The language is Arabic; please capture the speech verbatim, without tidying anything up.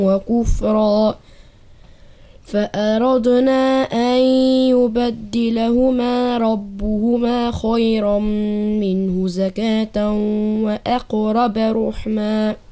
وكفرا فأردنا أن يبدلهما ربهما خيرا منه زكاة وأقرب رحما